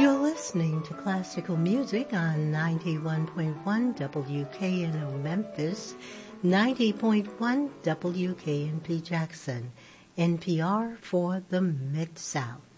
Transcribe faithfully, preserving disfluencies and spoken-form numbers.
You're listening to classical music on ninety-one point one W K N O Memphis, ninety point one W K N P Jackson, N P R for the Mid-South.